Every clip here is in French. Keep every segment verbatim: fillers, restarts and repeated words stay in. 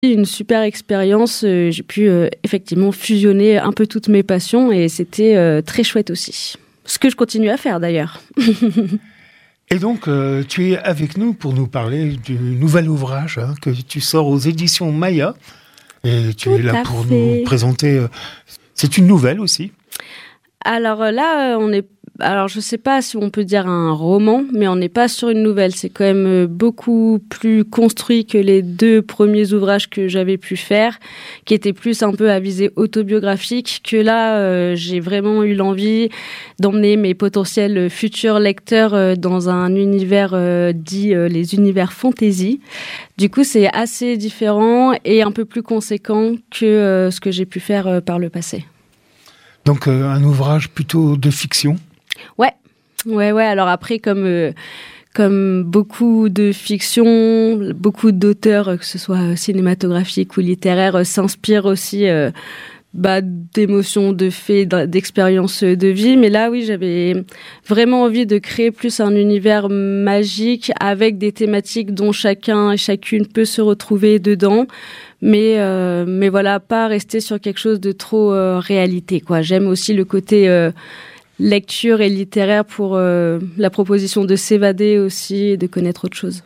Une super expérience. Euh, j'ai pu euh, effectivement fusionner un peu toutes mes passions et c'était euh, très chouette aussi. Ce que je continue à faire d'ailleurs. Et donc, euh, tu es avec nous pour nous parler du nouvel ouvrage hein, que tu sors aux éditions Maya. Et tu Tout es là à pour fait. nous présenter. Euh, c'est une nouvelle aussi. Alors euh, là, euh, on est. Alors je sais pas si on peut dire un roman, mais on n'est pas sur une nouvelle. C'est quand même euh, beaucoup plus construit que les deux premiers ouvrages que j'avais pu faire, qui étaient plus un peu à visée autobiographique. Que là, euh, j'ai vraiment eu l'envie d'emmener mes potentiels futurs lecteurs euh, dans un univers euh, dit euh, les univers fantasy. Du coup, c'est assez différent et un peu plus conséquent que euh, ce que j'ai pu faire euh, par le passé. Donc euh, un ouvrage plutôt de fiction. Ouais, ouais, ouais. Alors après, comme euh, comme beaucoup de fiction, beaucoup d'auteurs, que ce soit cinématographiques ou littéraires, euh, s'inspirent aussi euh, bah, d'émotions, de faits, d'expériences de vie. Mais là, oui, j'avais vraiment envie de créer plus un univers magique avec des thématiques dont chacun et chacune peut se retrouver dedans. Mais euh, mais voilà, pas rester sur quelque chose de trop euh, réalité, quoi. J'aime aussi le côté euh, lecture et littéraire pour euh, la proposition de s'évader aussi et de connaître autre chose.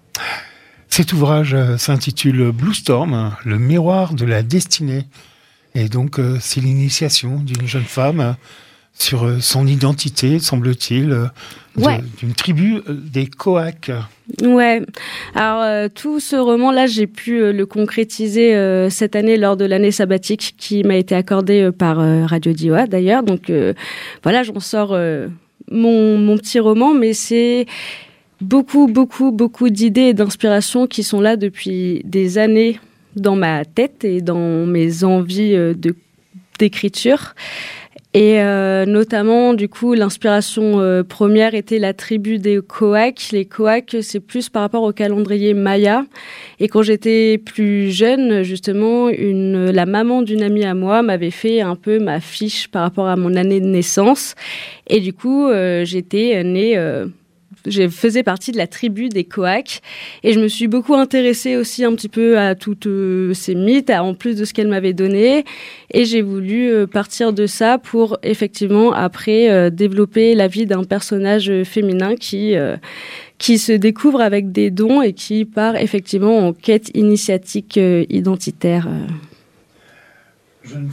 Cet ouvrage euh, s'intitule Blue Storm, le miroir de la destinée. Et donc, euh, c'est l'initiation d'une jeune femme euh, sur euh, son identité, semble-t-il, euh, de, ouais. d'une tribu euh, des Coacs. Ouais. Alors, euh, tout ce roman-là, j'ai pu euh, le concrétiser euh, cette année lors de l'année sabbatique qui m'a été accordée euh, par euh, Radio Dioa, d'ailleurs. Donc, euh, voilà, j'en sors euh, mon, mon petit roman, mais c'est beaucoup, beaucoup, beaucoup d'idées et d'inspirations qui sont là depuis des années dans ma tête et dans mes envies euh, de, d'écriture. Et euh, notamment, du coup, l'inspiration euh, première était la tribu des Coacs. Les Coacs, c'est plus par rapport au calendrier Maya. Et quand j'étais plus jeune, justement, une, la maman d'une amie à moi m'avait fait un peu ma fiche par rapport à mon année de naissance. Et du coup, euh, j'étais née... Euh, Je faisais partie de la tribu des Coacs et je me suis beaucoup intéressée aussi un petit peu à toutes euh, ces mythes, à, en plus de ce qu'elle m'avait donné. Et j'ai voulu euh, partir de ça pour effectivement après euh, développer la vie d'un personnage féminin qui euh, qui se découvre avec des dons et qui part effectivement en quête initiatique euh, identitaire. Euh. Jeune...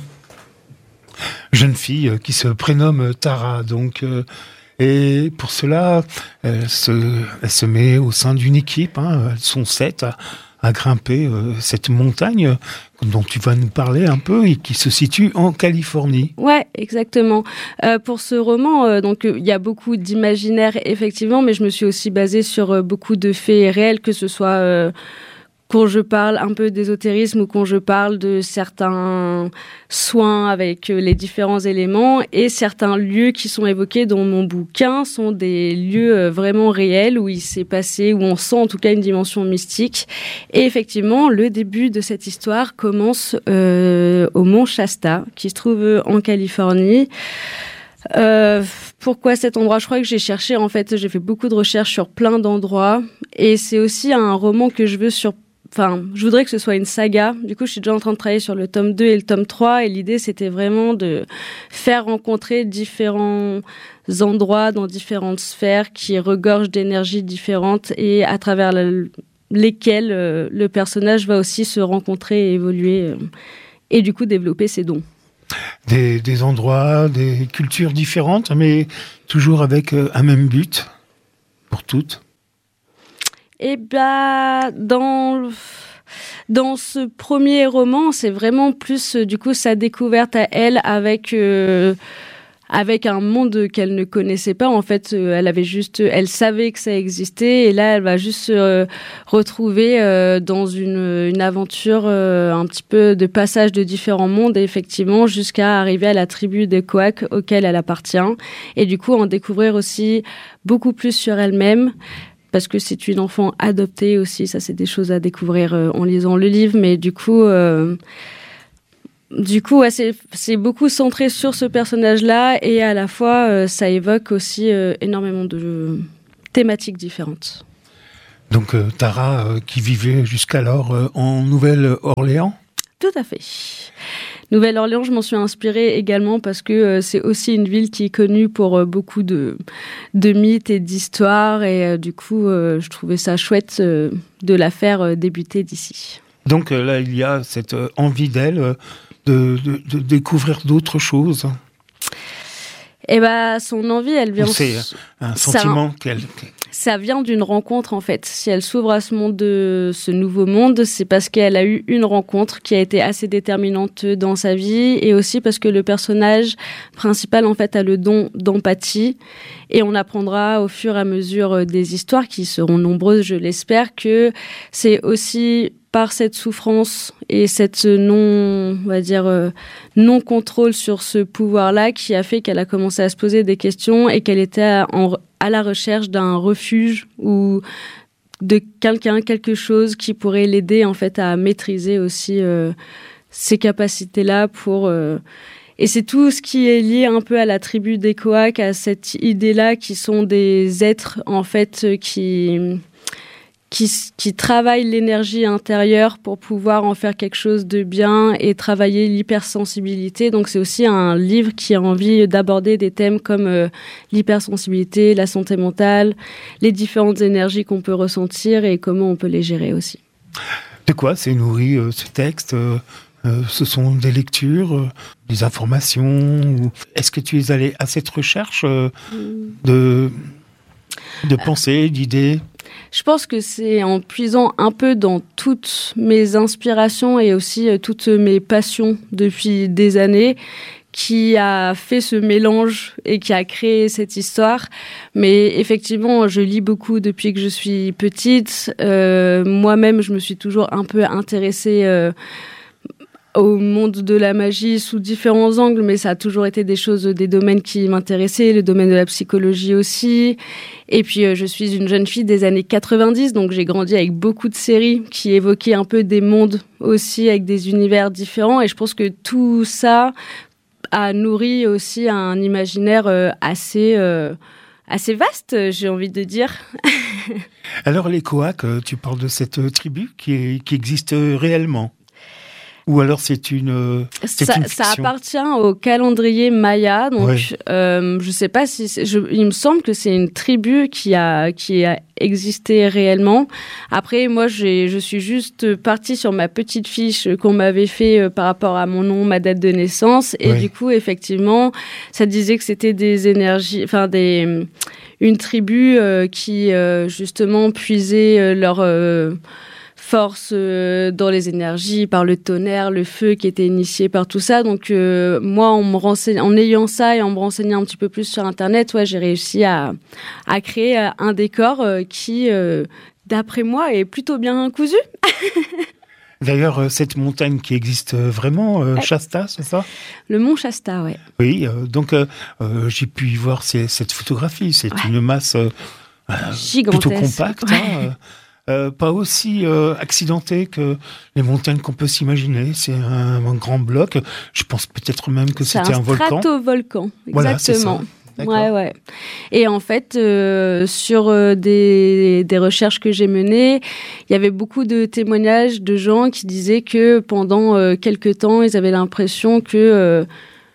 Jeune fille qui se prénomme Tara, donc. Euh... Et pour cela, elle se, elle se met au sein d'une équipe, hein, elles sont sept à, à grimper euh, cette montagne dont tu vas nous parler un peu et qui se situe en Californie. Ouais, exactement. Euh, pour ce roman, euh, donc il euh, y a beaucoup d'imaginaire effectivement, mais je me suis aussi basée sur euh, beaucoup de faits réels, que ce soit euh, quand je parle un peu d'ésotérisme ou quand je parle de certains soins avec les différents éléments, et certains lieux qui sont évoqués dans mon bouquin sont des lieux vraiment réels où il s'est passé, où on sent en tout cas une dimension mystique. Et effectivement, le début de cette histoire commence euh, au mont Shasta, qui se trouve en Californie. Euh, pourquoi cet endroit ? Je crois que j'ai cherché, en fait, j'ai fait beaucoup de recherches sur plein d'endroits, et c'est aussi un roman que je veux sur Enfin, je voudrais que ce soit une saga. Du coup, je suis déjà en train de travailler sur le tome deux et le tome trois. Et l'idée, c'était vraiment de faire rencontrer différents endroits dans différentes sphères qui regorgent d'énergies différentes et à travers le, lesquelles euh, le personnage va aussi se rencontrer et évoluer euh, et du coup développer ses dons. Des, des endroits, des cultures différentes, mais toujours avec euh, un même but pour toutes. Eh bien, dans, dans ce premier roman, c'est vraiment plus, du coup, sa découverte à elle avec, euh, avec un monde qu'elle ne connaissait pas. En fait, euh, elle avait juste, elle savait que ça existait, et là, elle va juste se euh, retrouver euh, dans une, une aventure, euh, un petit peu de passage de différents mondes, et effectivement, jusqu'à arriver à la tribu des Coacs auquel elle appartient. Et du coup, en découvrir aussi beaucoup plus sur elle-même, parce que c'est une enfant adoptée aussi, ça c'est des choses à découvrir euh, en lisant le livre, mais du coup, euh, du coup ouais, c'est, c'est beaucoup centré sur ce personnage-là, et à la fois, euh, ça évoque aussi euh, énormément de thématiques différentes. Donc euh, Tara, euh, qui vivait jusqu'alors euh, en Nouvelle-Orléans ? Tout à fait. Nouvelle-Orléans, je m'en suis inspirée également parce que euh, c'est aussi une ville qui est connue pour euh, beaucoup de, de mythes et d'histoires. Et euh, du coup, euh, je trouvais ça chouette euh, de la faire euh, débuter d'ici. Donc euh, là, il y a cette euh, envie d'elle euh, de, de, de découvrir d'autres choses. Eh ben, son envie, elle vient... Ou c'est un sentiment ça, qu'elle... Ça vient d'une rencontre, en fait. Si elle s'ouvre à ce monde, de, ce nouveau monde, c'est parce qu'elle a eu une rencontre qui a été assez déterminante dans sa vie, et aussi parce que le personnage principal, en fait, a le don d'empathie. Et on apprendra au fur et à mesure des histoires, qui seront nombreuses, je l'espère, que c'est aussi par cette souffrance et cette non, on va dire, euh, non-contrôle sur ce pouvoir-là qui a fait qu'elle a commencé à se poser des questions et qu'elle était à, en, à la recherche d'un refuge ou de quelqu'un, quelque chose qui pourrait l'aider en fait à maîtriser aussi euh, ces capacités-là pour... Euh, et c'est tout ce qui est lié un peu à la tribu des Coacs, à cette idée-là qui sont des êtres en fait qui... Qui, qui travaillent l'énergie intérieure pour pouvoir en faire quelque chose de bien et travailler l'hypersensibilité. Donc c'est aussi un livre qui a envie d'aborder des thèmes comme euh, l'hypersensibilité, la santé mentale, les différentes énergies qu'on peut ressentir et comment on peut les gérer aussi. De quoi c'est nourri euh, ce texte euh, euh, ce sont des lectures, euh, des informations ou... Est-ce que tu es allé à cette recherche euh, de, de pensées, d'idées ? Je pense que c'est en puisant un peu dans toutes mes inspirations et aussi euh, toutes mes passions depuis des années qui a fait ce mélange et qui a créé cette histoire. Mais effectivement, je lis beaucoup depuis que je suis petite. Euh, moi-même, je me suis toujours un peu intéressée euh, au monde de la magie sous différents angles, mais ça a toujours été des choses, des domaines qui m'intéressaient, le domaine de la psychologie aussi. Et puis, euh, je suis une jeune fille des années quatre-vingt-dix, donc j'ai grandi avec beaucoup de séries qui évoquaient un peu des mondes aussi, avec des univers différents. Et je pense que tout ça a nourri aussi un imaginaire euh, assez... Euh, assez vaste, j'ai envie de dire. Alors, les Coacs, tu parles de cette tribu qui, est, qui existe réellement ? Ou alors c'est une, c'est ça, une fiction. Ça appartient au calendrier Maya, donc ouais. euh, je sais pas si c'est, je, il me semble que c'est une tribu qui a qui a existé réellement. Après, moi, j'ai, je suis juste partie sur ma petite fiche qu'on m'avait fait euh, par rapport à mon nom, ma date de naissance, et ouais. du coup, effectivement, ça disait que c'était des énergies, enfin des une tribu euh, qui euh, justement puisait euh, leur euh, force euh, dans les énergies, par le tonnerre, le feu qui était initié par tout ça. Donc euh, moi, en, me renseigne, en ayant ça et en me renseignant un petit peu plus sur Internet, ouais, j'ai réussi à, à créer un décor euh, qui, euh, d'après moi, est plutôt bien cousu. D'ailleurs, cette montagne qui existe vraiment, euh, Shasta, c'est ça ? Le mont Shasta, oui. Oui, euh, donc euh, euh, j'ai pu y voir ces, cette photographie. C'est ouais. une masse euh, plutôt compacte. Ouais. Hein, Euh, pas aussi euh, accidenté que les montagnes qu'on peut s'imaginer. C'est un, un grand bloc. Je pense peut-être même que c'est c'était un, un volcan. C'est un stratovolcan, exactement. Voilà, c'est ça. Ouais, ouais. Et en fait, euh, sur euh, des, des recherches que j'ai menées, il y avait beaucoup de témoignages de gens qui disaient que pendant euh, quelques temps, ils avaient l'impression que... Euh,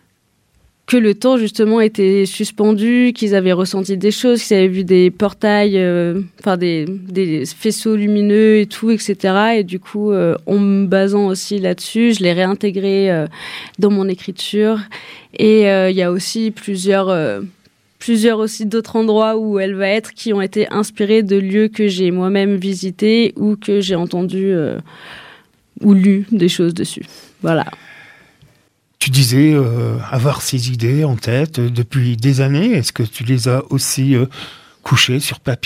que le temps, justement, était suspendu, qu'ils avaient ressenti des choses, qu'ils avaient vu des portails, euh, enfin des, des faisceaux lumineux et tout, et cetera. Et du coup, euh, en me basant aussi là-dessus, je l'ai réintégré euh, dans mon écriture. Et il euh, y a aussi plusieurs... Euh, plusieurs aussi d'autres endroits où elle va être qui ont été inspirés de lieux que j'ai moi-même visités ou que j'ai entendu euh, ou lu des choses dessus. Voilà. Tu disais euh, avoir ces idées en tête euh, depuis des années. Est-ce que tu les as aussi euh, couchées sur papier ?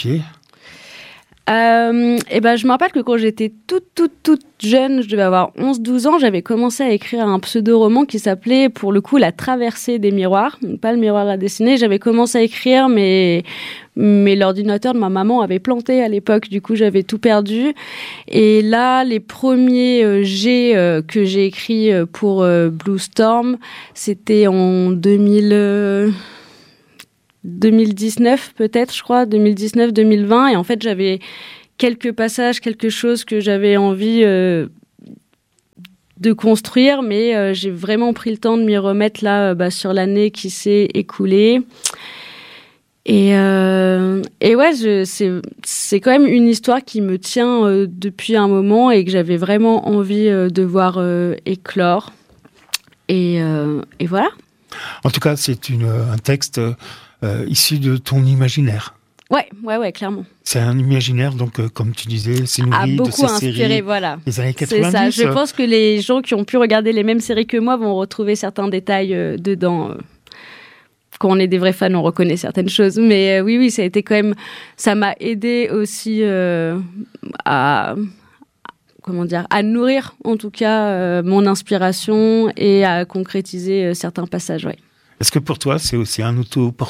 Euh, et ben, je me rappelle que quand j'étais toute, toute, toute jeune, je devais avoir onze douze ans, j'avais commencé à écrire un pseudo-roman qui s'appelait, pour le coup, La Traversée des miroirs. Donc, pas le miroir à dessiner. J'avais commencé à écrire, mais, mais l'ordinateur de ma maman avait planté à l'époque. Du coup, j'avais tout perdu. Et là, les premiers euh, jets euh, que j'ai écrits pour euh, Blue Storm, c'était en deux mille... Euh, deux mille dix-neuf peut-être, je crois, deux mille dix-neuf deux mille vingt. Et en fait, j'avais quelques passages, quelque chose que j'avais envie euh, de construire, mais euh, j'ai vraiment pris le temps de m'y remettre là euh, bah, sur l'année qui s'est écoulée. Et, euh, et ouais, je, c'est, c'est quand même une histoire qui me tient euh, depuis un moment et que j'avais vraiment envie euh, de voir euh, éclore. Et, euh, et voilà. En tout cas, c'est une, un texte euh, issu de ton imaginaire. Ouais, ouais, ouais, clairement. C'est un imaginaire, donc, euh, comme tu disais, c'est nourri de ces inspiré, séries voilà. des années quatre-vingt-dix. C'est ça. Je pense que les gens qui ont pu regarder les mêmes séries que moi vont retrouver certains détails euh, dedans. Euh. Quand on est des vrais fans, on reconnaît certaines choses. Mais euh, oui, oui, ça a été quand même... Ça m'a aidé aussi euh, à... Comment dire, à nourrir, en tout cas, euh, mon inspiration et à concrétiser euh, certains passages, ouais. Est-ce que pour toi, c'est aussi un autoportrait ?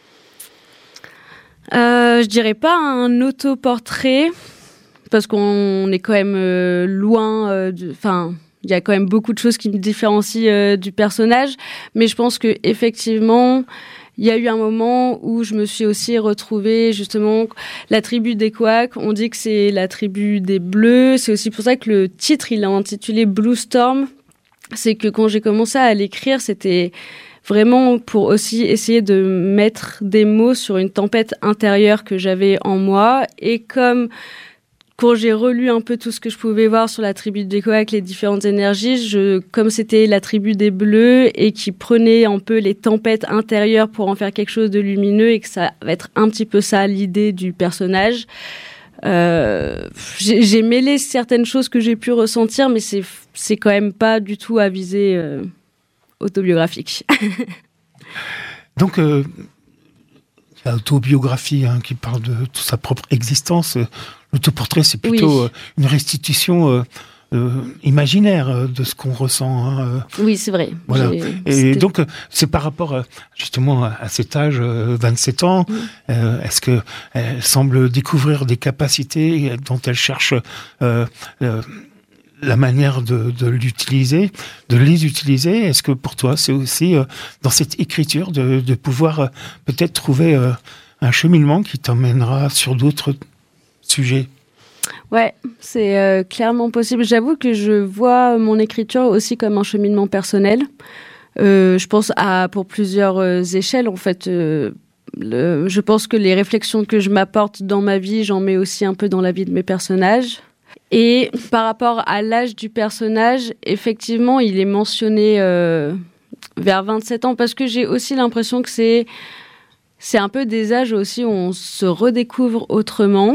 Euh, je dirais pas un autoportrait, parce qu'on est quand même euh, loin, euh, de, enfin, il y a quand même beaucoup de choses qui me différencient euh, du personnage, mais je pense que effectivement, il y a eu un moment où je me suis aussi retrouvée, justement, la tribu des Coacs. On dit que c'est la tribu des Bleus. C'est aussi pour ça que le titre, il est intitulé Blue Storm. C'est que quand j'ai commencé à l'écrire, c'était vraiment pour aussi essayer de mettre des mots sur une tempête intérieure que j'avais en moi. Et comme quand j'ai relu un peu tout ce que je pouvais voir sur la tribu des Coacs, les différentes énergies, je, comme c'était la tribu des Bleus et qui prenait un peu les tempêtes intérieures pour en faire quelque chose de lumineux et que ça va être un petit peu ça l'idée du personnage, euh, j'ai, j'ai mêlé certaines choses que j'ai pu ressentir, mais c'est, c'est quand même pas du tout à viser euh, autobiographique. Donc, euh, l'autobiographie hein, qui parle de toute sa propre existence. L'autoportrait, c'est plutôt oui. une restitution euh, euh, imaginaire euh, de ce qu'on ressent. Hein, euh. Oui, c'est vrai. Voilà. Et C'était... donc, c'est par rapport euh, justement à cet âge, euh, vingt-sept ans, mmh. euh, est-ce qu'elle semble découvrir des capacités dont elle cherche euh, euh, la manière de, de l'utiliser, de les utiliser? Est-ce que pour toi, c'est aussi euh, dans cette écriture de, de pouvoir euh, peut-être trouver euh, un cheminement qui t'emmènera sur d'autres sujets? Ouais, c'est euh, clairement possible. J'avoue que je vois mon écriture aussi comme un cheminement personnel. Euh, je pense à pour plusieurs euh, échelles en fait. Euh, le, je pense que les réflexions que je m'apporte dans ma vie, j'en mets aussi un peu dans la vie de mes personnages. Et par rapport à l'âge du personnage, effectivement, il est mentionné euh, vers vingt-sept ans parce que j'ai aussi l'impression que c'est c'est un peu des âges aussi où on se redécouvre autrement.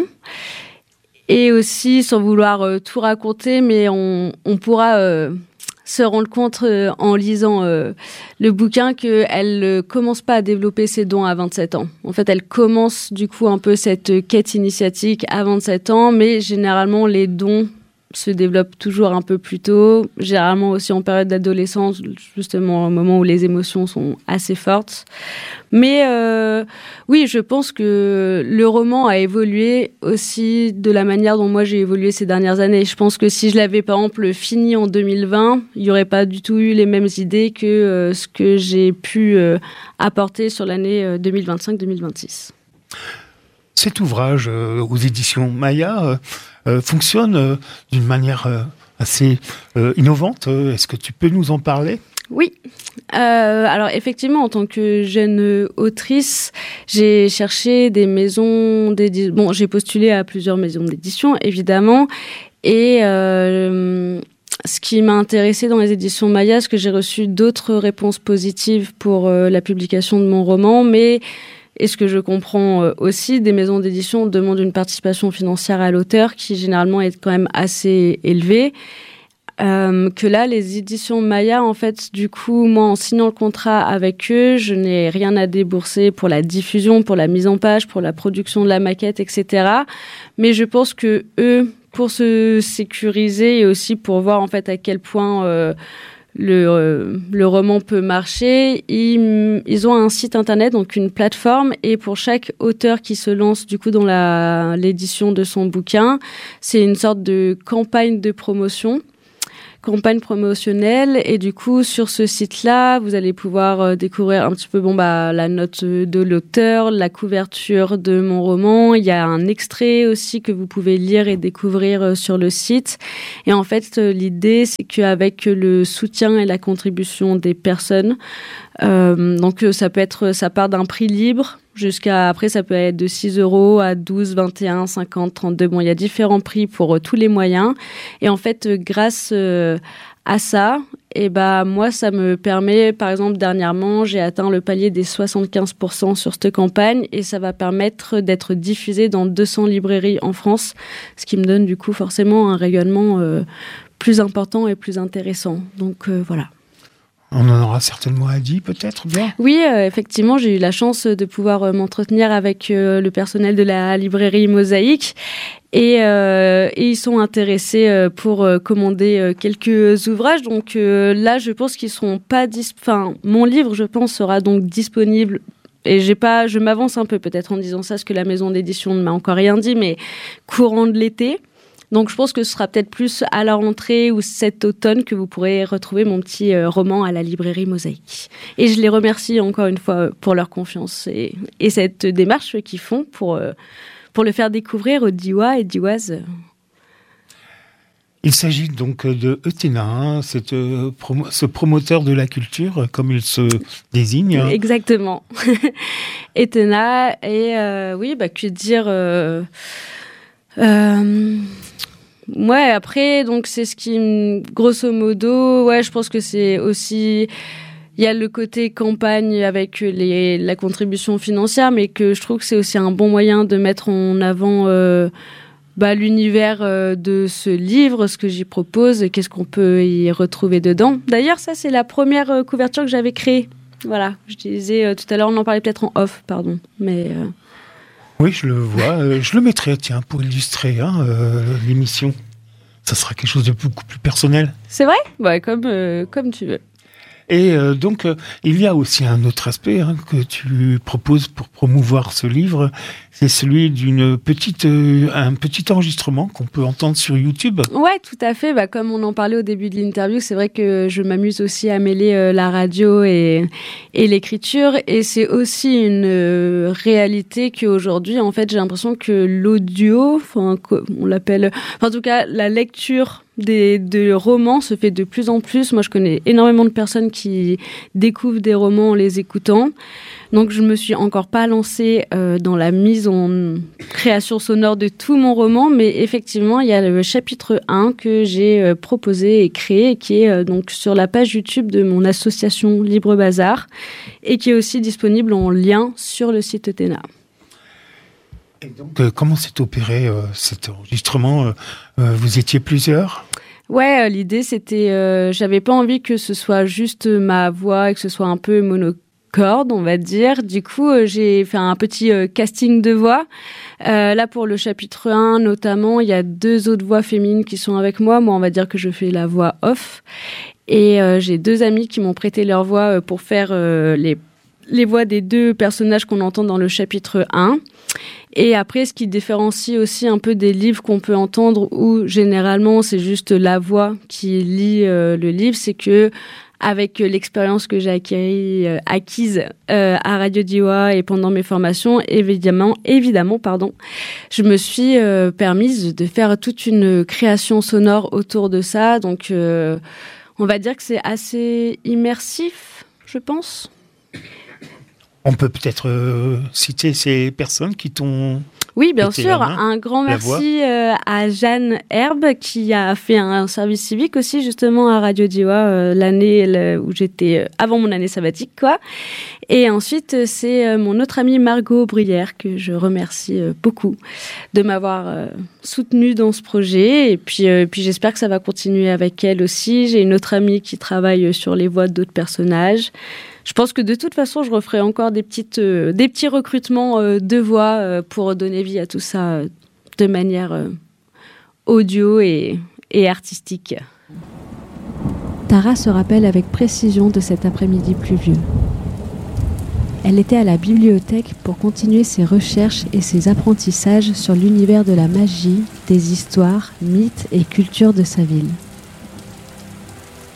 Et aussi, sans vouloir euh, tout raconter, mais on, on pourra euh, se rendre compte euh, en lisant euh, le bouquin qu'elle ne commence pas à développer ses dons à vingt-sept ans. En fait, elle commence du coup un peu cette quête initiatique à vingt-sept ans, mais généralement, les dons se développent toujours un peu plus tôt, généralement aussi en période d'adolescence, justement au moment où les émotions sont assez fortes. Mais euh, oui, je pense que le roman a évolué aussi de la manière dont moi j'ai évolué ces dernières années. Je pense que si je l'avais par exemple fini en deux mille vingt, il n'y aurait pas du tout eu les mêmes idées que euh, ce que j'ai pu euh, apporter sur l'année deux mille vingt-cinq deux mille vingt-six. Cet ouvrage euh, aux éditions Maya euh, euh, fonctionne euh, d'une manière euh, assez euh, innovante. Est-ce que tu peux nous en parler ? Oui. Euh, alors effectivement, en tant que jeune autrice, j'ai cherché des maisons d'édition. Bon, j'ai postulé à plusieurs maisons d'édition, évidemment. Et euh, ce qui m'a intéressée dans les éditions Maya, c'est que j'ai reçu d'autres réponses positives pour euh, la publication de mon roman, mais... Et ce que je comprends aussi, des maisons d'édition demandent une participation financière à l'auteur qui généralement est quand même assez élevée. Euh, que là, les éditions Maya, en fait, du coup, moi, en signant le contrat avec eux, je n'ai rien à débourser pour la diffusion, pour la mise en page, pour la production de la maquette, et cetera. Mais je pense que eux, pour se sécuriser et aussi pour voir en fait à quel point euh, le, euh, le roman peut marcher, ils, ils ont un site internet, donc une plateforme, et pour chaque auteur qui se lance du coup dans la, l'édition de son bouquin, c'est une sorte de campagne de promotion. campagne promotionnelle et du coup sur ce site-là, vous allez pouvoir euh, découvrir un petit peu bon bah la note de l'auteur, la couverture de mon roman. Il y a un extrait aussi que vous pouvez lire et découvrir euh, sur le site. Et en fait, euh, l'idée c'est qu'avec le soutien et la contribution des personnes, euh, donc ça peut être, ça part d'un prix libre. Jusqu'à, après, ça peut être de six euros à douze, vingt et un, cinquante, trente-deux. Bon, il y a différents prix pour euh, tous les moyens. Et en fait, euh, grâce euh, à ça, et bah, moi, ça me permet, par exemple, dernièrement, j'ai atteint le palier des soixante-quinze pour cent sur cette campagne et ça va permettre d'être diffusé dans deux cents librairies en France, ce qui me donne, du coup, forcément un rayonnement euh, plus important et plus intéressant. Donc, euh, voilà. On en aura certainement à dire, peut-être, bien. Oui, euh, effectivement, j'ai eu la chance de pouvoir euh, m'entretenir avec euh, le personnel de la librairie Mosaïque et, euh, et ils sont intéressés euh, pour euh, commander euh, quelques ouvrages. Donc euh, là, je pense qu'ils seront pas dis- enfin, mon livre, je pense, sera donc disponible. Et j'ai pas, je m'avance un peu peut-être en disant ça, parce que la maison d'édition ne m'a encore rien dit, mais courant de l'été. Donc, je pense que ce sera peut-être plus à la rentrée ou cet automne que vous pourrez retrouver mon petit euh, roman à la librairie Mosaïque. Et je les remercie encore une fois pour leur confiance et, et cette démarche qu'ils font pour, euh, pour le faire découvrir aux Diois et Dioises. Il s'agit donc de Euthéna, hein, cette, euh, promo- ce promoteur de la culture, comme il se désigne. Exactement. Euthéna, et euh, oui, bah, que dire... Euh, euh, Ouais, après, donc c'est ce qui, grosso modo, ouais, je pense que c'est aussi, il y a le côté campagne avec les, la contribution financière, mais que je trouve que c'est aussi un bon moyen de mettre en avant euh, bah, l'univers euh, de ce livre, ce que j'y propose, et qu'est-ce qu'on peut y retrouver dedans. D'ailleurs, ça, c'est la première euh, couverture que j'avais créée. Voilà, je disais euh, tout à l'heure, on en parlait peut-être en off, pardon, mais... Euh... Oui, je le vois. Euh, je le mettrai, tiens, pour illustrer hein, euh, l'émission. Ça sera quelque chose de beaucoup plus personnel. C'est vrai ? Ouais, comme, euh, comme tu veux. Et euh, donc, euh, il y a aussi un autre aspect hein, que tu proposes pour promouvoir ce livre. C'est celui d'une petite, euh, un petit enregistrement qu'on peut entendre sur YouTube. Ouais, tout à fait. Bah, comme on en parlait au début de l'interview, c'est vrai que je m'amuse aussi à mêler euh, la radio et, et l'écriture. Et c'est aussi une euh, réalité qu'aujourd'hui, en fait, j'ai l'impression que l'audio, enfin, on l'appelle, enfin, en tout cas, la lecture des, de romans se fait de plus en plus. Moi, je connais énormément de personnes qui découvrent des romans en les écoutant. Donc, je me suis encore pas lancée euh, dans la mise en création sonore de tout mon roman, mais effectivement, il y a le chapitre un que j'ai euh, proposé et créé, qui est euh, donc sur la page YouTube de mon association Libre Bazar, et qui est aussi disponible en lien sur le site Euthéna. Et donc, euh, comment s'est opéré euh, cet enregistrement euh, euh, Vous étiez plusieurs ? Ouais, euh, l'idée c'était, euh, j'avais pas envie que ce soit juste ma voix et que ce soit un peu monocorde, on va dire. Du coup, euh, j'ai fait un petit euh, casting de voix. Euh, là, pour le chapitre un, notamment, il y a deux autres voix féminines qui sont avec moi. Moi, on va dire que je fais la voix off. Et euh, j'ai deux amis qui m'ont prêté leur voix euh, pour faire euh, les les voix des deux personnages qu'on entend dans le chapitre un. Et après, ce qui différencie aussi un peu des livres qu'on peut entendre où généralement c'est juste la voix qui lit euh, le livre, c'est que avec l'expérience que j'ai acquis, euh, acquise euh, à Radio Diois et pendant mes formations, évidemment, évidemment, pardon, je me suis euh, permise de faire toute une création sonore autour de ça. Donc, euh, on va dire que c'est assez immersif, je pense. On peut peut-être euh, citer ces personnes qui t'ont... Oui, bien sûr. Un grand merci euh, à Jeanne Herbe qui a fait un service civique aussi justement à Radio Diois euh, l'année le, où j'étais euh, avant mon année sabbatique, quoi. Et ensuite, c'est euh, mon autre amie Margot Brière que je remercie euh, beaucoup de m'avoir euh, soutenue dans ce projet. Et puis, euh, puis j'espère que ça va continuer avec elle aussi. J'ai une autre amie qui travaille sur les voix d'autres personnages. Je pense que de toute façon, je referai encore des, petites, euh, des petits recrutements euh, de voix euh, pour donner vie à tout ça euh, de manière euh, audio et, et artistique. Tara se rappelle avec précision de cet après-midi pluvieux. Elle était à la bibliothèque pour continuer ses recherches et ses apprentissages sur l'univers de la magie, des histoires, mythes et cultures de sa ville.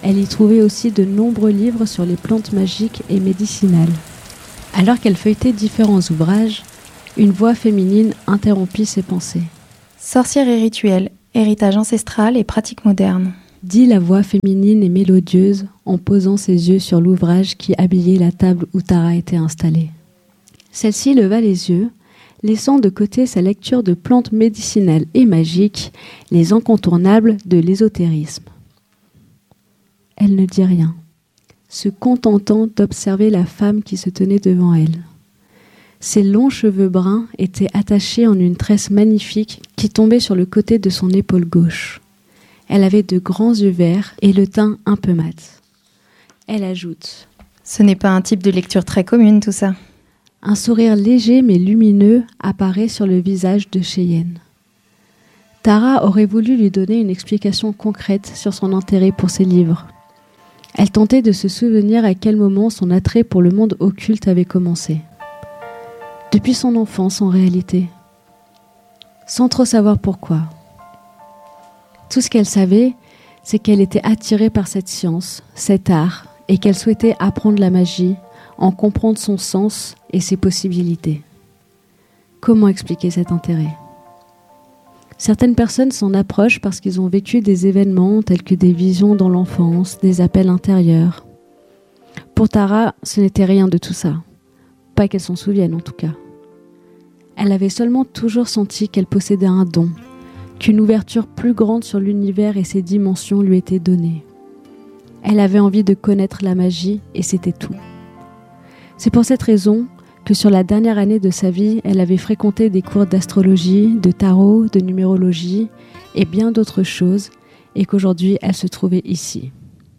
Elle y trouvait aussi de nombreux livres sur les plantes magiques et médicinales. Alors qu'elle feuilletait différents ouvrages, une voix féminine interrompit ses pensées. Sorcière et rituel, héritage ancestral et pratiques modernes. Dit la voix féminine et mélodieuse en posant ses yeux sur l'ouvrage qui habillait la table où Tara était installée. Celle-ci leva les yeux, laissant de côté sa lecture de plantes médicinales et magiques, les incontournables de l'ésotérisme. Elle ne dit rien, se contentant d'observer la femme qui se tenait devant elle. Ses longs cheveux bruns étaient attachés en une tresse magnifique qui tombait sur le côté de son épaule gauche. Elle avait de grands yeux verts et le teint un peu mat. Elle ajoute : Ce n'est pas un type de lecture très commune, tout ça. Un sourire léger mais lumineux apparaît sur le visage de Cheyenne. Tara aurait voulu lui donner une explication concrète sur son intérêt pour ces livres. Elle tentait de se souvenir à quel moment son attrait pour le monde occulte avait commencé. Depuis son enfance, en réalité. Sans trop savoir pourquoi. Tout ce qu'elle savait, c'est qu'elle était attirée par cette science, cet art, et qu'elle souhaitait apprendre la magie, en comprendre son sens et ses possibilités. Comment expliquer cet intérêt ? Certaines personnes s'en approchent parce qu'ils ont vécu des événements tels que des visions dans l'enfance, des appels intérieurs. Pour Tara, ce n'était rien de tout ça. Pas qu'elle s'en souvienne en tout cas. Elle avait seulement toujours senti qu'elle possédait un don, qu'une ouverture plus grande sur l'univers et ses dimensions lui était donnée. Elle avait envie de connaître la magie et c'était tout. C'est pour cette raison que sur la dernière année de sa vie, elle avait fréquenté des cours d'astrologie, de tarot, de numérologie et bien d'autres choses, et qu'aujourd'hui elle se trouvait ici.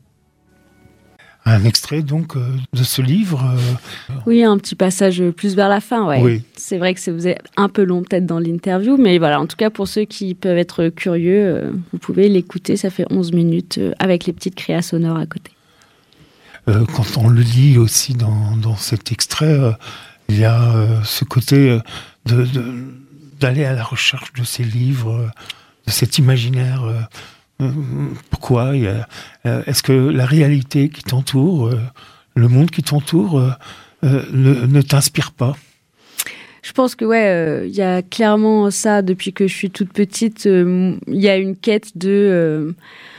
Un extrait donc euh, de ce livre. Euh... Oui, un petit passage plus vers la fin, ouais. Oui. C'est vrai que ça vous est un peu long peut-être dans l'interview, mais voilà, en tout cas pour ceux qui peuvent être curieux, euh, vous pouvez l'écouter, ça fait onze minutes euh, avec les petites créas sonores à côté. Euh, quand on le lit aussi dans, dans cet extrait, euh, il y a euh, ce côté de, de, d'aller à la recherche de ces livres, euh, de cet imaginaire. Euh, Pourquoi il y a, euh, est-ce que la réalité qui t'entoure, euh, le monde qui t'entoure, euh, euh, ne, ne t'inspire pas ? Je pense que ouais, euh, il y a clairement ça depuis que je suis toute petite. Euh, il y a une quête de euh,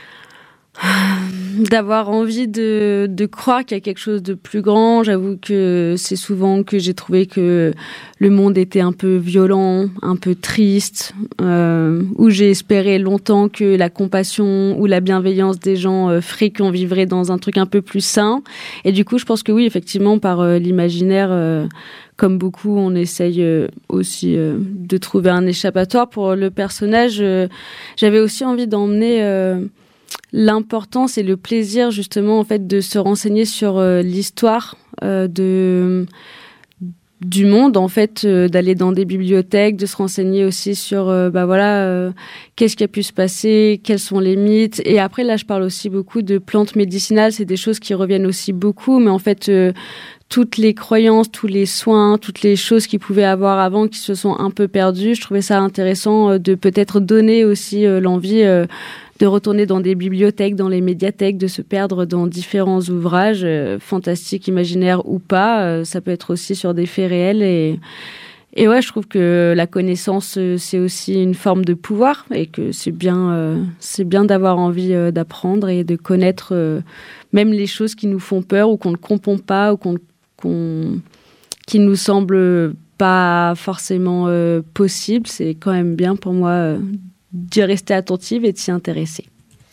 d'avoir envie de, de croire qu'il y a quelque chose de plus grand. J'avoue que c'est souvent que j'ai trouvé que le monde était un peu violent, un peu triste, euh, où j'ai espéré longtemps que la compassion ou la bienveillance des gens euh, ferait qu'on vivrait dans un truc un peu plus sain. Et du coup, je pense que oui, effectivement, par euh, l'imaginaire, euh, comme beaucoup, on essaye euh, aussi euh, de trouver un échappatoire. Pour le personnage, euh, j'avais aussi envie d'emmener... Euh, l'importance et le plaisir justement en fait de se renseigner sur euh, l'histoire euh, de du monde en fait, euh, d'aller dans des bibliothèques, de se renseigner aussi sur euh, bah voilà euh, qu'est-ce qui a pu se passer, quels sont les mythes. Et après là je parle aussi beaucoup de plantes médicinales, c'est des choses qui reviennent aussi beaucoup, mais en fait euh, toutes les croyances, tous les soins, toutes les choses qu'ils pouvaient avoir avant qui se sont un peu perdues, je trouvais ça intéressant euh, de peut-être donner aussi euh, l'envie euh, de retourner dans des bibliothèques, dans les médiathèques, de se perdre dans différents ouvrages, euh, fantastiques, imaginaires ou pas. Euh, ça peut être aussi sur des faits réels. Et, et ouais, je trouve que la connaissance, euh, c'est aussi une forme de pouvoir et que c'est bien, euh, c'est bien d'avoir envie euh, d'apprendre et de connaître euh, même les choses qui nous font peur ou qu'on ne comprend pas ou qu'on, qu'on, qui nous semblent pas forcément euh, possibles. C'est quand même bien pour moi euh, d'y rester attentive et de s'y intéresser.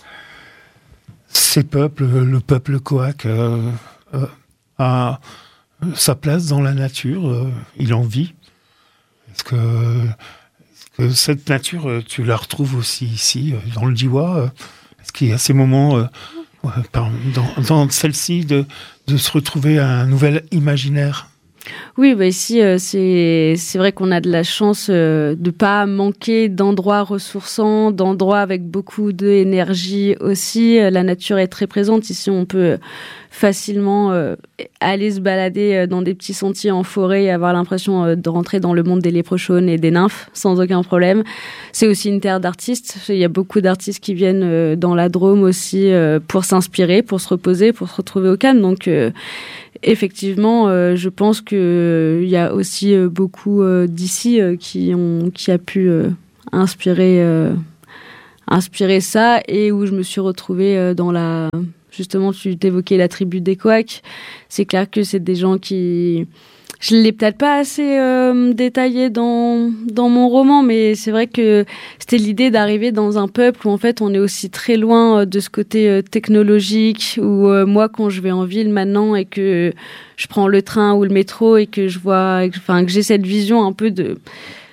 Ces peuples, le peuple Coac euh, euh, a sa place dans la nature, euh, il en vit. Est-ce que, est-ce que cette nature, tu la retrouves aussi ici, dans le Diois ? Est-ce qu'il y a ces moments, euh, dans, dans celle-ci, de, de se retrouver à un nouvel imaginaire ? Oui, bah ici, euh, c'est, c'est vrai qu'on a de la chance euh, de pas manquer d'endroits ressourçants, d'endroits avec beaucoup d'énergie aussi. La nature est très présente. Ici, on peut facilement euh, aller se balader dans des petits sentiers en forêt et avoir l'impression euh, de rentrer dans le monde des léprechaunes et des nymphes sans aucun problème. C'est aussi une terre d'artistes. Il y a beaucoup d'artistes qui viennent euh, dans la Drôme aussi euh, pour s'inspirer, pour se reposer, pour se retrouver au calme. Donc euh, effectivement, euh, je pense qu'il euh, y a aussi euh, beaucoup euh, d'ici euh, qui ont qui a pu euh, inspirer euh, inspirer ça, et où je me suis retrouvée euh, dans la... Justement, tu t'évoquais la tribu des Couacs. C'est clair que c'est des gens qui... Je l'ai peut-être pas assez euh, détaillé dans dans mon roman, mais c'est vrai que c'était l'idée d'arriver dans un peuple où en fait on est aussi très loin de ce côté euh, technologique, où euh, moi quand je vais en ville maintenant et que je prends le train ou le métro et que je vois, enfin que j'ai cette vision un peu de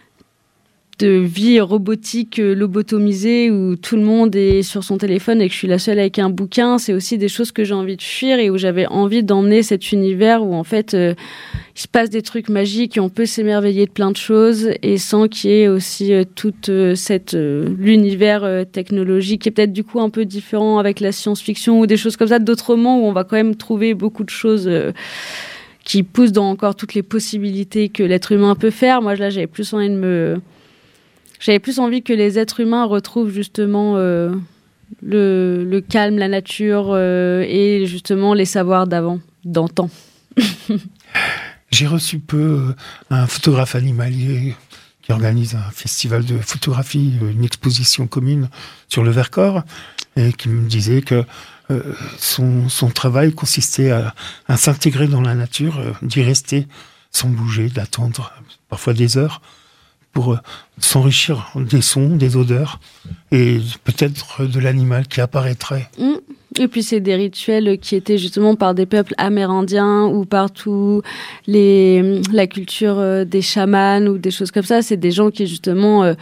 de vie robotique, lobotomisée, où tout le monde est sur son téléphone et que je suis la seule avec un bouquin, c'est aussi des choses que j'ai envie de fuir et où j'avais envie d'emmener cet univers où en fait euh, il se passe des trucs magiques et on peut s'émerveiller de plein de choses, et sans qu'il y ait aussi euh, toute euh, cette euh, l'univers euh, technologique qui est peut-être du coup un peu différent avec la science-fiction ou des choses comme ça, d'autres romans où on va quand même trouver beaucoup de choses euh, qui poussent dans encore toutes les possibilités que l'être humain peut faire. Moi là j'avais plus envie de me J'avais plus envie que les êtres humains retrouvent justement euh, le, le calme, la nature euh, et justement les savoirs d'avant, d'antan. J'ai reçu peu un photographe animalier qui organise un festival de photographie, une exposition commune sur le Vercors, et qui me disait que euh, son, son travail consistait à, à s'intégrer dans la nature, euh, d'y rester sans bouger, d'attendre parfois des heures, pour s'enrichir des sons, des odeurs, et peut-être de l'animal qui apparaîtrait. Mmh. Et puis c'est des rituels qui étaient justement par des peuples amérindiens ou partout les la culture des chamans ou des choses comme ça. C'est des gens qui justement euh,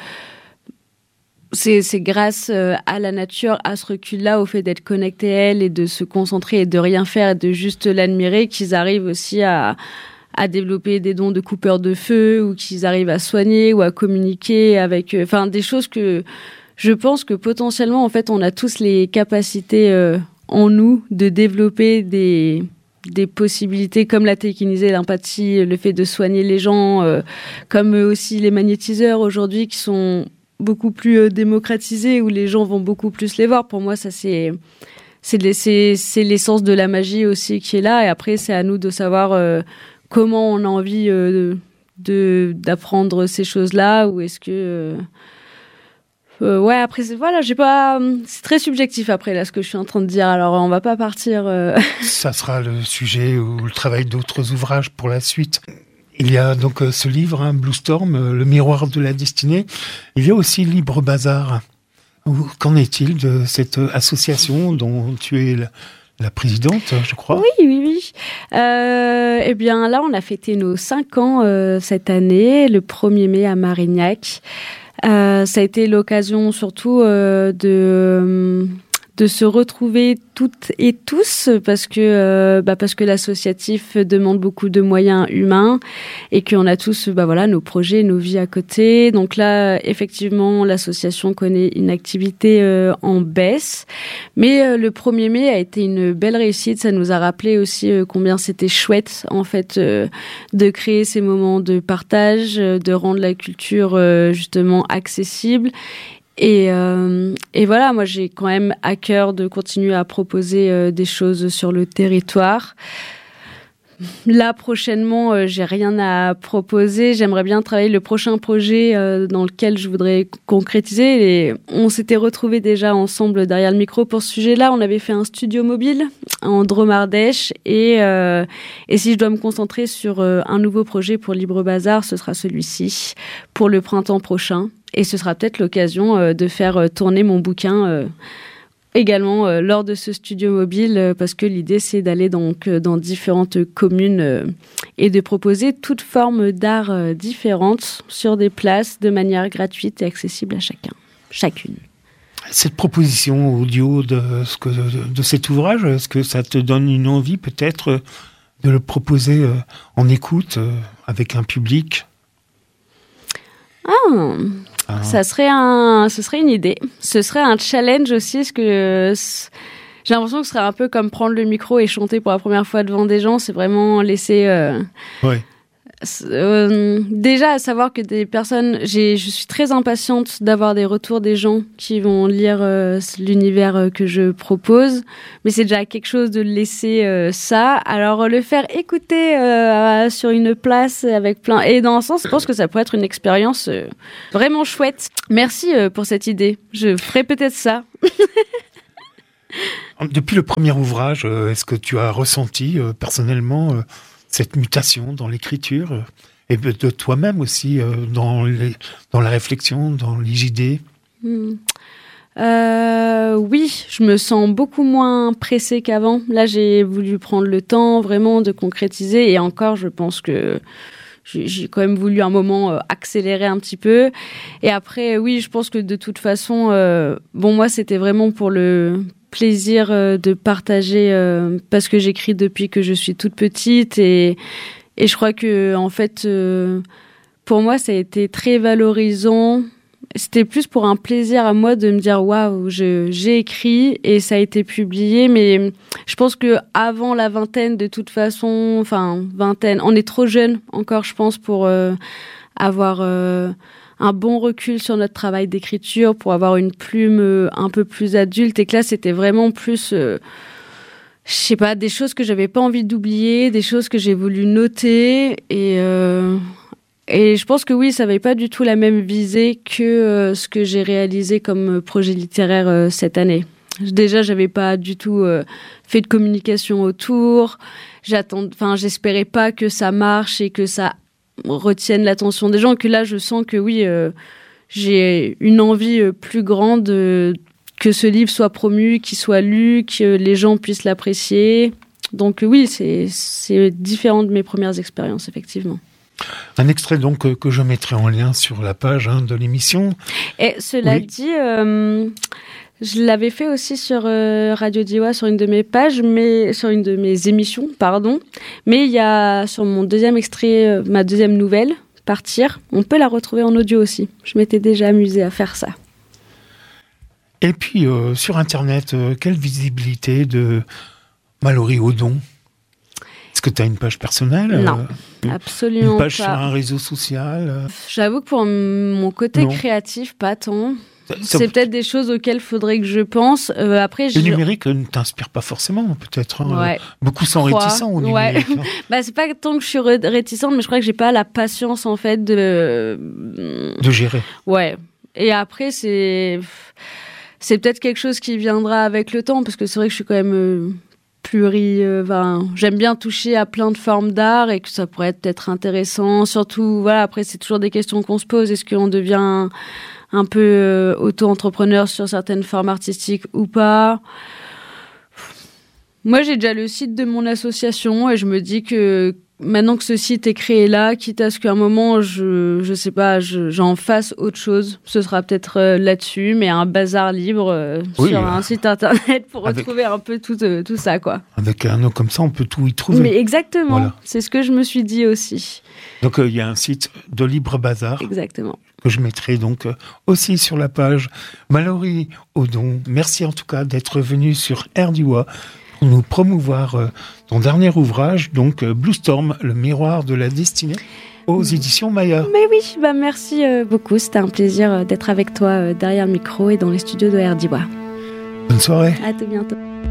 c'est c'est grâce à la nature, à ce recul-là, au fait d'être connecté à elle et de se concentrer et de rien faire et de juste l'admirer, qu'ils arrivent aussi à à développer des dons de coupeurs de feu, ou qu'ils arrivent à soigner ou à communiquer avec, enfin, des choses que je pense que potentiellement, en fait, on a tous les capacités euh, en nous de développer des des possibilités comme la télékinésie, l'empathie, le fait de soigner les gens, euh, comme aussi les magnétiseurs aujourd'hui qui sont beaucoup plus euh, démocratisés, où les gens vont beaucoup plus les voir. Pour moi, ça c'est c'est c'est, c'est l'essence de la magie aussi qui est là. Et après, c'est à nous de savoir euh, comment on a envie euh, de d'apprendre ces choses-là, ou est-ce que euh, euh, ouais, après c'est, voilà, j'ai pas, c'est très subjectif après là ce que je suis en train de dire. Alors on va pas partir. Euh... Ça sera le sujet ou le travail d'autres ouvrages pour la suite. Il y a donc euh, ce livre, hein, Blue Storm, euh, le miroir de la destinée. Il y a aussi Libre Bazar. Qu'en est-il de cette association dont tu es la La présidente, je crois. Oui, oui, oui. Euh, eh bien, là, on a fêté nos cinq ans euh, cette année, le premier mai à Marignac. Euh, ça a été l'occasion surtout euh, de de se retrouver toutes et tous, parce que euh, bah parce que l'associatif demande beaucoup de moyens humains et qu'on a tous bah voilà nos projets, nos vies à côté. Donc là, effectivement, l'association connaît une activité euh, en baisse, mais euh, le premier mai a été une belle réussite. Ça nous a rappelé aussi euh, combien c'était chouette en fait euh, de créer ces moments de partage, euh, de rendre la culture euh, justement accessible. Et, euh, et voilà, moi j'ai quand même à cœur de continuer à proposer euh, des choses sur le territoire. Là prochainement, euh, j'ai rien à proposer. J'aimerais bien travailler le prochain projet euh, dans lequel je voudrais concrétiser. Et on s'était retrouvés déjà ensemble derrière le micro pour ce sujet-là. On avait fait un studio mobile en Drôme-Ardèche. Et, euh, et si je dois me concentrer sur euh, un nouveau projet pour Libre Bazar, ce sera celui-ci pour le printemps prochain. Et ce sera peut-être l'occasion euh, de faire euh, tourner mon bouquin euh, également euh, lors de ce studio mobile, euh, parce que l'idée c'est d'aller donc euh, dans différentes communes euh, et de proposer toute forme d'art euh, différente sur des places de manière gratuite et accessible à chacun, chacune. Cette proposition audio de, ce que, de, de cet ouvrage, est-ce que ça te donne une envie peut-être de le proposer euh, en écoute euh, avec un public ? Ah, ah, ça serait un, ce serait une idée. Ce serait un challenge aussi, parce que j'ai l'impression que ce serait un peu comme prendre le micro et chanter pour la première fois devant des gens. C'est vraiment laisser... Euh, ouais. Euh, déjà, à savoir que des personnes, j'ai, je suis très impatiente d'avoir des retours des gens qui vont lire euh, l'univers euh, que je propose, mais c'est déjà quelque chose de laisser euh, ça. Alors le faire écouter euh, sur une place avec plein et dans un sens, je pense que ça pourrait être une expérience euh, vraiment chouette. Merci euh, pour cette idée. Je ferai peut-être ça. Depuis le premier ouvrage, euh, est-ce que tu as ressenti euh, personnellement euh, cette mutation dans l'écriture et de toi-même aussi euh, dans, les, dans la réflexion, dans l'I J D? hmm. euh, Oui, je me sens beaucoup moins pressée qu'avant. Là, j'ai voulu prendre le temps vraiment de concrétiser et encore, je pense que j'ai, j'ai quand même voulu un moment euh, accélérer un petit peu. Et après, oui, je pense que de toute façon, euh, bon, moi, c'était vraiment pour le plaisir euh, de partager euh, parce que j'écris depuis que je suis toute petite et, et je crois que en fait euh, pour moi ça a été très valorisant. C'était plus pour un plaisir à moi de me dire waouh, je, j'ai écrit et ça a été publié, mais je pense que avant la vingtaine de toute façon, enfin vingtaine, on est trop jeune encore je pense pour euh, avoir euh, un bon recul sur notre travail d'écriture, pour avoir une plume euh, un peu plus adulte. Et que là, c'était vraiment plus, euh, je sais pas, des choses que j'avais pas envie d'oublier, des choses que j'ai voulu noter. Et, euh, et je pense que oui, ça n'avait pas du tout la même visée que euh, ce que j'ai réalisé comme projet littéraire euh, cette année. Déjà, j'avais pas du tout euh, fait de communication autour. J'attends, enfin, j'espérais pas que ça marche et que ça retiennent l'attention des gens, que là je sens que oui euh, j'ai une envie euh, plus grande euh, que ce livre soit promu, qu'il soit lu, que les gens puissent l'apprécier. Donc euh, oui, c'est, c'est différent de mes premières expériences, effectivement. Un extrait donc euh, que je mettrai en lien sur la page hein, de l'émission. Et cela oui. dit, euh, je l'avais fait aussi sur euh, Radio Diowa, sur une de mes pages, mais sur une de mes émissions, pardon. Mais il y a sur mon deuxième extrait, euh, ma deuxième nouvelle, Partir, on peut la retrouver en audio aussi. Je m'étais déjà amusée à faire ça. Et puis euh, sur Internet, euh, quelle visibilité de Mallory Odon? Est-ce que tu as une page personnelle? Non, euh, absolument pas. Une page pas. sur un réseau social euh... J'avoue que pour mon côté non. créatif, pas tant. Ça, c'est peut-être des choses auxquelles il faudrait que je pense. Euh, après, le je... numérique ne t'inspire pas forcément, peut-être. Hein. Ouais. Beaucoup sont Crois. réticents au numérique. Ouais. Hein. Bah, c'est pas tant que je suis réticente, mais je crois que j'ai pas la patience, en fait, de... De gérer. Ouais. Et après, c'est... C'est peut-être quelque chose qui viendra avec le temps, parce que c'est vrai que je suis quand même... Euh... Pluri, euh, ben, j'aime bien toucher à plein de formes d'art et que ça pourrait être peut-être intéressant. Surtout, voilà, après, c'est toujours des questions qu'on se pose. Est-ce qu'on devient un peu euh, auto-entrepreneur sur certaines formes artistiques ou pas? Moi, j'ai déjà le site de mon association et je me dis que maintenant que ce site est créé là, quitte à ce qu'à un moment, je, je sais pas, je, j'en fasse autre chose, ce sera peut-être euh, là-dessus, mais un bazar libre euh, oui, sur euh, un site internet pour avec, retrouver un peu tout, euh, tout ça, quoi. Avec un nom comme ça, on peut tout y trouver. Mais exactement, voilà. C'est ce que je me suis dit aussi. Donc, il euh, y a un site de Libre Bazar. Exactement. Que je mettrai donc euh, aussi sur la page. Mallory Odon, merci en tout cas d'être venue sur R D I W A pour nous promouvoir euh, ton dernier ouvrage, donc euh, Blue Storm, le miroir de la destinée, aux éditions Maya. Mais oui, bah merci euh, beaucoup. C'était un plaisir euh, d'être avec toi euh, derrière le micro et dans les studios de R D I W A. Bonne soirée. À tout bientôt.